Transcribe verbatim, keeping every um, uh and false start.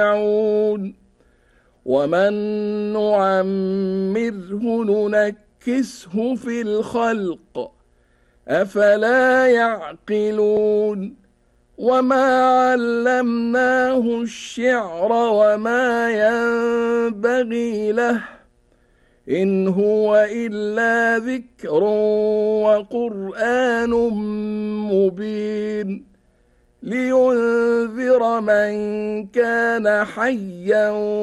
ومن نعمره ننكسه في الخلق أفلا يعقلون وما علمناه الشعر وما ينبغي له إن هو إلا ذكر وقرآن مبين لينذر من كان حيا